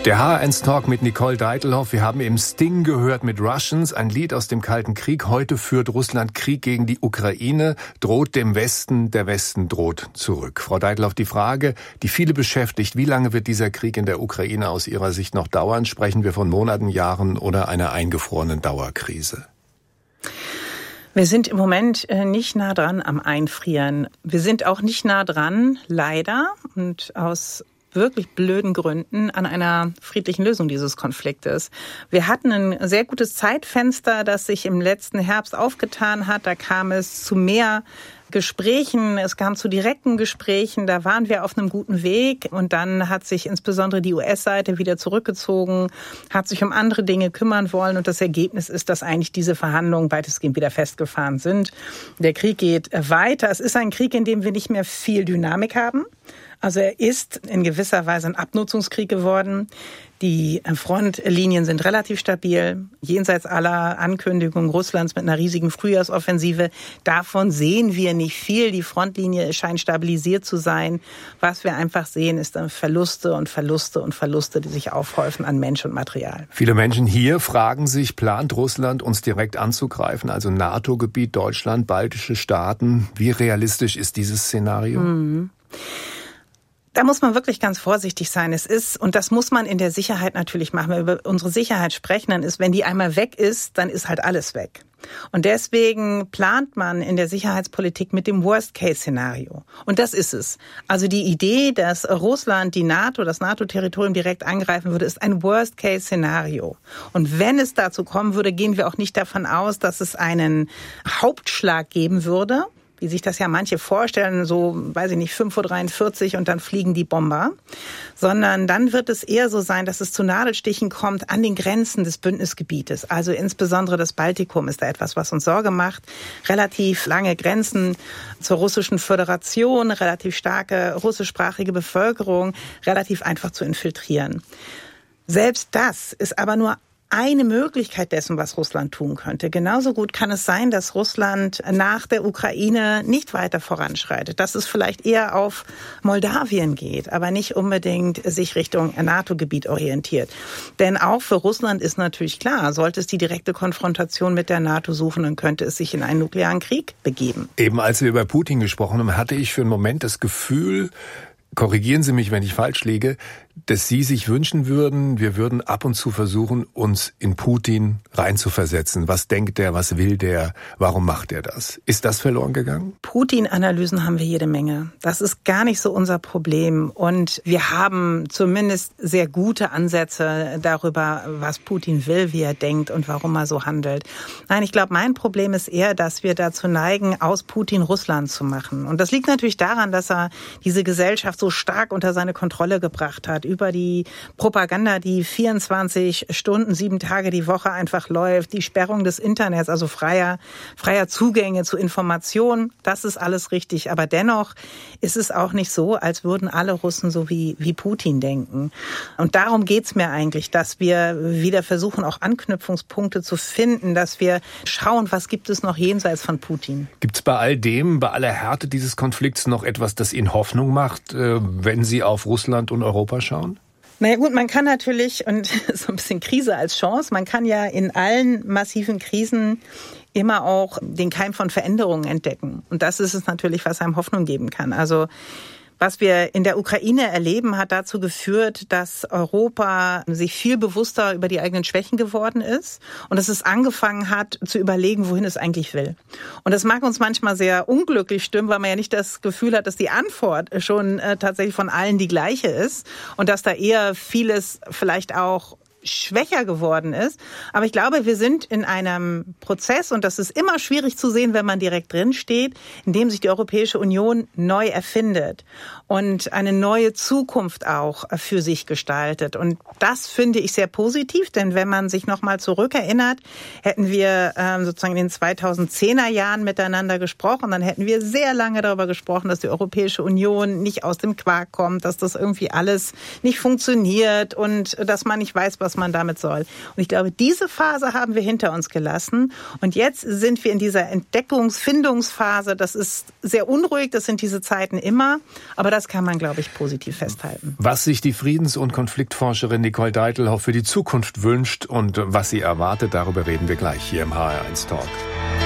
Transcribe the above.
Der HR1-Talk mit Nicole Deitelhoff. Wir haben eben Sting gehört mit Russians, ein Lied aus dem Kalten Krieg. Heute führt Russland Krieg gegen die Ukraine, droht dem Westen, der Westen droht zurück. Frau Deitelhoff, die Frage, die viele beschäftigt, wie lange wird dieser Krieg in der Ukraine aus Ihrer Sicht noch dauern? Sprechen wir von Monaten, Jahren oder einer eingefrorenen Dauerkrise? Wir sind im Moment nicht nah dran am Einfrieren. Wir sind auch nicht nah dran, leider, und aus wirklich blöden Gründen, an einer friedlichen Lösung dieses Konfliktes. Wir hatten ein sehr gutes Zeitfenster, das sich im letzten Herbst aufgetan hat. Da kam es zu mehr Gesprächen, es kam zu direkten Gesprächen, da waren wir auf einem guten Weg und dann hat sich insbesondere die US-Seite wieder zurückgezogen, hat sich um andere Dinge kümmern wollen und das Ergebnis ist, dass eigentlich diese Verhandlungen weitestgehend wieder festgefahren sind. Der Krieg geht weiter. Es ist ein Krieg, in dem wir nicht mehr viel Dynamik haben. Also er ist in gewisser Weise ein Abnutzungskrieg geworden. Die Frontlinien sind relativ stabil, jenseits aller Ankündigungen Russlands mit einer riesigen Frühjahrsoffensive. Davon sehen wir nicht viel. Die Frontlinie scheint stabilisiert zu sein. Was wir einfach sehen, ist dann Verluste und Verluste und Verluste, die sich aufhäufen an Mensch und Material. Viele Menschen hier fragen sich, plant Russland uns direkt anzugreifen, also NATO-Gebiet, Deutschland, baltische Staaten? Wie realistisch ist dieses Szenario? Da muss man wirklich ganz vorsichtig sein. Es ist, und das muss man in der Sicherheit natürlich machen, wenn wir über unsere Sicherheit sprechen, dann ist, wenn die einmal weg ist, dann ist halt alles weg. Und deswegen plant man in der Sicherheitspolitik mit dem Worst-Case-Szenario. Und das ist es. Also die Idee, dass Russland die NATO, das NATO-Territorium direkt angreifen würde, ist ein Worst-Case-Szenario. Und wenn es dazu kommen würde, gehen wir auch nicht davon aus, dass es einen Hauptschlag geben würde, wie sich das ja manche vorstellen, so, weiß ich nicht, 5:43 Uhr und dann fliegen die Bomber. Sondern dann wird es eher so sein, dass es zu Nadelstichen kommt an den Grenzen des Bündnisgebietes. Also insbesondere das Baltikum ist da etwas, was uns Sorge macht. Relativ lange Grenzen zur Russischen Föderation, relativ starke russischsprachige Bevölkerung, relativ einfach zu infiltrieren. Selbst das ist aber nur eine Möglichkeit dessen, was Russland tun könnte. Genauso gut kann es sein, dass Russland nach der Ukraine nicht weiter voranschreitet, dass es vielleicht eher auf Moldawien geht, aber nicht unbedingt sich Richtung NATO-Gebiet orientiert. Denn auch für Russland ist natürlich klar, sollte es die direkte Konfrontation mit der NATO suchen, dann könnte es sich in einen nuklearen Krieg begeben. Eben als wir über Putin gesprochen haben, hatte ich für einen Moment das Gefühl, korrigieren Sie mich, wenn ich falsch liege, dass Sie sich wünschen würden, wir würden ab und zu versuchen, uns in Putin reinzuversetzen. Was denkt der, was will der, warum macht er das? Ist das verloren gegangen? Putin-Analysen haben wir jede Menge. Das ist gar nicht so unser Problem. Und wir haben zumindest sehr gute Ansätze darüber, was Putin will, wie er denkt und warum er so handelt. Nein, ich glaube, mein Problem ist eher, dass wir dazu neigen, aus Putin Russland zu machen. Und das liegt natürlich daran, dass er diese Gesellschaft so stark unter seine Kontrolle gebracht hat, über die Propaganda, die 24 Stunden, 7 Tage die Woche einfach läuft, die Sperrung des Internets, also freier Zugänge zu Informationen, das ist alles richtig. Aber dennoch ist es auch nicht so, als würden alle Russen so wie Putin denken. Und darum geht's mir eigentlich, dass wir wieder versuchen, auch Anknüpfungspunkte zu finden, dass wir schauen, was gibt es noch jenseits von Putin. Gibt's bei all dem, bei aller Härte dieses Konflikts noch etwas, das Ihnen Hoffnung macht, wenn Sie auf Russland und Europa schauen? Naja gut, man kann natürlich, und so ein bisschen Krise als Chance, man kann ja in allen massiven Krisen immer auch den Keim von Veränderungen entdecken. Und das ist es natürlich, was einem Hoffnung geben kann. Also was wir in der Ukraine erleben, hat dazu geführt, dass Europa sich viel bewusster über die eigenen Schwächen geworden ist und dass es angefangen hat zu überlegen, wohin es eigentlich will. Und das mag uns manchmal sehr unglücklich stimmen, weil man ja nicht das Gefühl hat, dass die Antwort schon tatsächlich von allen die gleiche ist und dass da eher vieles vielleicht auch schwächer geworden ist. Aber ich glaube, wir sind in einem Prozess, und das ist immer schwierig zu sehen, wenn man direkt drin steht, in dem sich die Europäische Union neu erfindet und eine neue Zukunft auch für sich gestaltet. Und das finde ich sehr positiv, denn wenn man sich nochmal zurückerinnert, hätten wir sozusagen in den 2010er Jahren miteinander gesprochen, dann hätten wir sehr lange darüber gesprochen, dass die Europäische Union nicht aus dem Quark kommt, dass das irgendwie alles nicht funktioniert und dass man nicht weiß, was was man damit soll. Und ich glaube, diese Phase haben wir hinter uns gelassen. Und jetzt sind wir in dieser Findungsphase. Das ist sehr unruhig, das sind diese Zeiten immer. Aber das kann man, glaube ich, positiv festhalten. Was sich die Friedens- und Konfliktforscherin Nicole Deitelhoff für die Zukunft wünscht und was sie erwartet, darüber reden wir gleich hier im HR1 Talk.